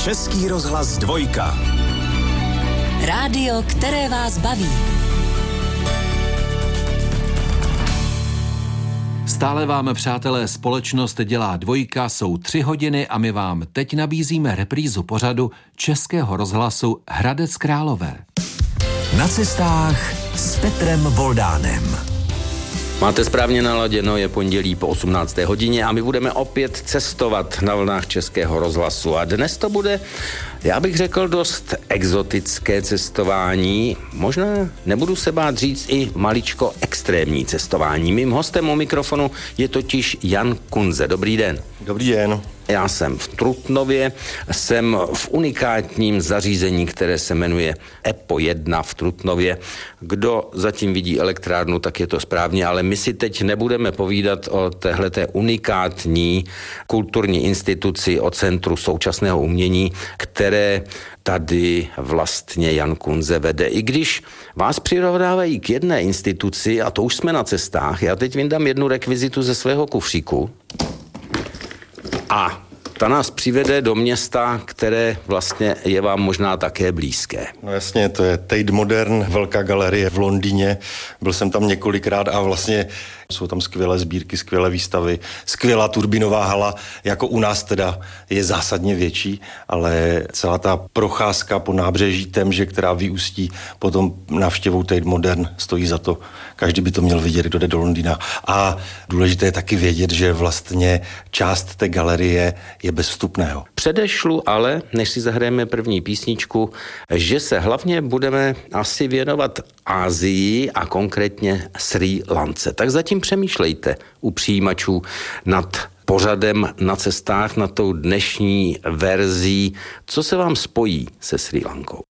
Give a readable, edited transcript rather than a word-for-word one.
Český rozhlas 2. Rádio, které vás baví. Stále vám, přátelé, společnost dělá 2, jsou 3 hodiny a my vám teď nabízíme reprízu pořadu Českého rozhlasu Hradec Králové. Na cestách s Petrem Voldánem. Máte správně naladěno, je pondělí po 18. hodině a my budeme opět cestovat na vlnách Českého rozhlasu. A dnes to bude, já bych řekl, dost exotické cestování. Možná nebudu se bát říct i maličko extrémní cestování. Mým hostem u mikrofonu je totiž Jan Kunze. Dobrý den. Dobrý den. Já jsem v Trutnově, jsem v unikátním zařízení, které se jmenuje EPO 1 v Trutnově. Kdo zatím vidí elektrárnu, tak je to správně, ale my si teď nebudeme povídat o téhleté unikátní kulturní instituci, o Centru současného umění, které tady vlastně Jan Kunze vede. I když vás přirovnávají k jedné instituci, a to už jsme na cestách, já teď vyndám jednu rekvizitu ze svého kufříku, a ta nás přivede do města, které vlastně je vám možná také blízké. No jasně, to je Tate Modern, velká galerie v Londýně. Byl jsem tam několikrát a vlastně jsou tam skvělé sbírky, skvělé výstavy, skvělá turbinová hala, jako u nás teda je zásadně větší, ale celá ta procházka po nábřeží Temže, která vyústí potom návštěvou Tate Modern, stojí za to. Každý by to měl vidět, kdo jde do Londýna. A důležité je taky vědět, že vlastně část té galerie je bez vstupného. Předešlu ale, než si zahrajeme první písničku, že se hlavně budeme asi věnovat Asii a konkrétně Srí Lance. Tak zatím přemýšlejte u přijímačů nad pořadem Na cestách, nad tou dnešní verzí, co se vám spojí se Srí Lankou.